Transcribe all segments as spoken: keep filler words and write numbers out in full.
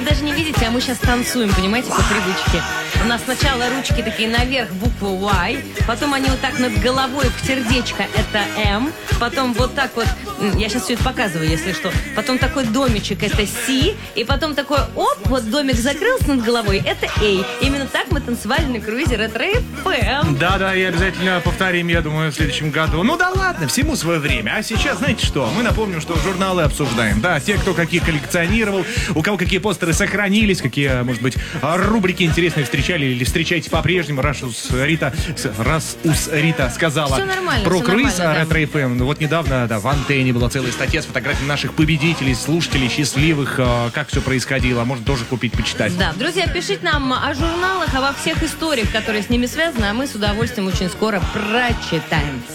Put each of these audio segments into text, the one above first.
даже не видите, а мы сейчас танцуем, понимаете, по привычке. У нас сначала ручки такие наверх, буква Y, потом они вот так над головой в сердечко, это M, потом вот так вот, я сейчас все это показываю, если что, потом такой домичек, это C, и потом такой, оп, вот домик закрылся над головой, это A. Именно так мы танцевали на круизе Ретро эф эм. Да-да, и обязательно повторим, я думаю, в следующем году. Ну да ладно, всему свое время. А сейчас, знаете что, мы напомним, что журналы обсуждаем. Да, те, кто какие коллекционировал, у кого какие постеры сохранились, какие, может быть, рубрики интересные встречали или встречаете по-прежнему, раз уж Рита, раз уж Рита сказала про круиз Ретро эф эм. Да. Вот недавно, да, в Антенне была целая статья с фотографией наших победителей, слушателей, счастливых, как все происходило. Можно тоже купить, почитать. Да, друзья, пишите нам о журналах, обо всех историях, которые с ними связаны, а мы с удовольствием очень скоро прочитаем.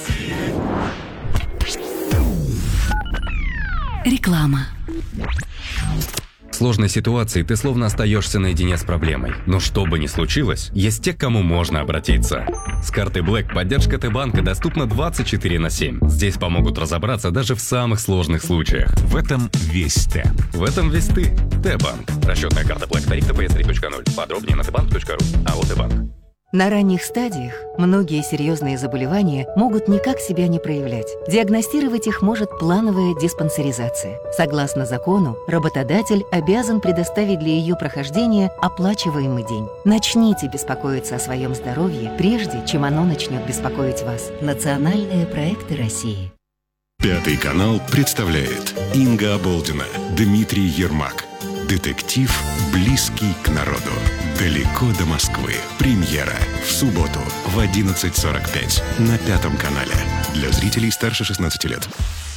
Реклама. В сложной ситуации ты словно остаешься наедине с проблемой. Но что бы ни случилось, есть те, к кому можно обратиться. С картой Black поддержка Т-банка доступна двадцать четыре на семь. Здесь помогут разобраться даже в самых сложных случаях. В этом весь Т. В этом весь ты. Т-банк. Расчетная карта Black. Тариф Т П С три точка ноль. Подробнее на тбанк точка ру. А вот Т-банк. На ранних стадиях многие серьезные заболевания могут никак себя не проявлять. Диагностировать их может плановая диспансеризация. Согласно закону, работодатель обязан предоставить для ее прохождения оплачиваемый день. Начните беспокоиться о своем здоровье, прежде чем оно начнет беспокоить вас. Национальные проекты России. Пятый канал представляет Инга Оболдина, Дмитрий Ермак. Детектив, близкий к народу. Далеко до Москвы. Премьера в субботу в одиннадцать сорок пять на Пятом канале. Для зрителей старше шестнадцати лет.